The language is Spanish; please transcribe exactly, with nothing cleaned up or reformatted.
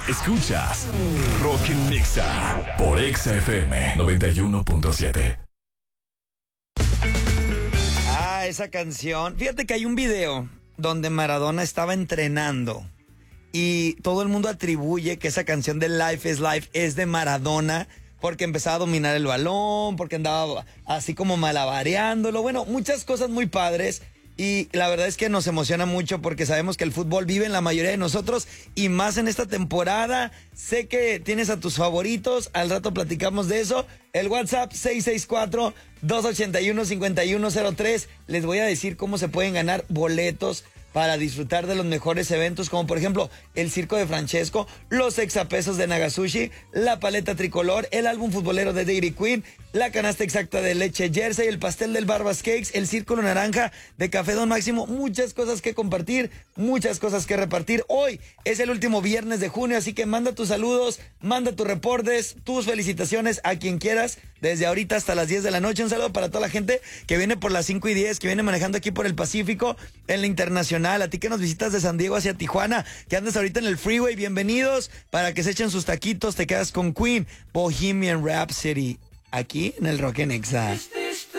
Escuchas Rock en Nexa por Exa F M noventa y uno punto siete. Ah, esa canción. Fíjate que hay un video donde Maradona estaba entrenando y todo el mundo atribuye que esa canción de Life is Life es de Maradona porque empezaba a dominar el balón, porque andaba así como malabareándolo. Bueno, muchas cosas muy padres. Y la verdad es que nos emociona mucho porque sabemos que el fútbol vive en la mayoría de nosotros y más en esta temporada. Sé que tienes a tus favoritos, al rato platicamos de eso. El WhatsApp seis seis cuatro, dos ocho uno, cinco uno cero tres. Les voy a decir cómo se pueden ganar boletos para disfrutar de los mejores eventos, como por ejemplo el Circo de Francesco, los exapesos de Nagasushi, la paleta tricolor, el álbum futbolero de Dairy Queen, la canasta exacta de leche Jersey, el pastel del Barbas Cakes, el círculo naranja de Café Don Máximo. Muchas cosas que compartir, muchas cosas que repartir. Hoy es el último viernes de junio, así que manda tus saludos, manda tus reportes, tus felicitaciones a quien quieras, desde ahorita hasta las diez de la noche. Un saludo para toda la gente que viene por las cinco y diez, que viene manejando aquí por el Pacífico, en la Internacional. A ti que nos visitas de San Diego hacia Tijuana, que andas ahorita en el freeway, bienvenidos, para que se echen sus taquitos. Te quedas con Queen, Bohemian Rhapsody, aquí en el Rock en Exa.